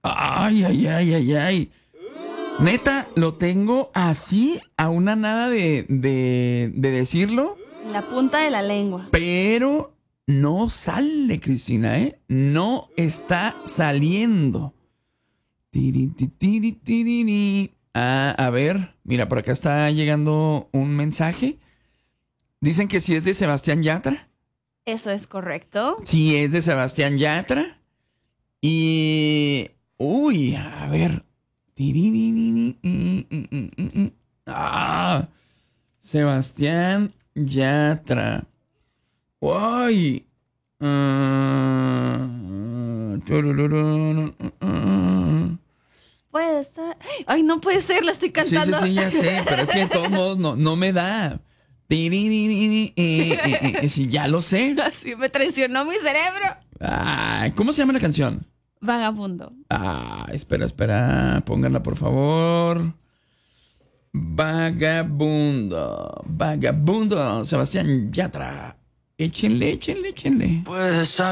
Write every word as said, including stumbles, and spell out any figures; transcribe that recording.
Ay, ay, ay, ay, ay. Neta, lo tengo así a una nada de, de, de decirlo. En la punta de la lengua. Pero no sale, Cristina, ¿eh? No está saliendo. Tiri, ti, tiri, tiri. Ah, a ver, mira, por acá está llegando un mensaje. Dicen que si es de Sebastián Yatra. Eso es correcto. Si es de Sebastián Yatra. Y... Uy, a ver. Ah, Sebastián Yatra. Uy. Puede ser. Ay, no puede ser, la estoy Sí, cantando. sí, sí, ya sé, pero es que de todos modos no, no me da. Si ya lo sé. Así me traicionó mi cerebro. Ay, ¿cómo se llama la canción? Vagabundo. Ah, espera, espera. Pónganla, por favor. Vagabundo. Vagabundo. Sebastián Yatra. Échenle, échenle, échenle. Puedes